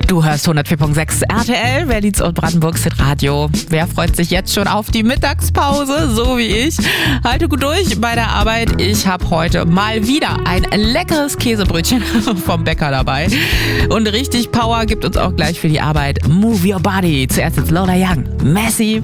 Du hörst 104.6 RTL, Berlins und Brandenburgs Hitradio. Wer freut sich jetzt schon auf die Mittagspause, so wie ich? Halte gut durch bei der Arbeit. Ich habe heute mal wieder ein leckeres Käsebrötchen vom Bäcker dabei. Und richtig Power gibt uns auch gleich für die Arbeit Move Your Body. Zuerst jetzt Lola Young, Massive.